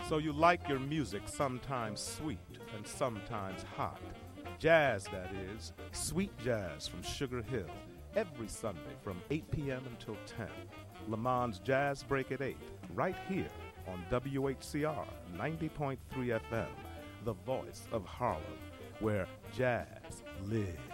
So you like your music sometimes sweet and sometimes hot. Jazz, that is, sweet jazz from Sugar Hill, every Sunday from 8 p.m. until 10. Le Mans Jazz Break at 8, right here on WHCR 90.3 FM, the voice of Harlem, where jazz lives.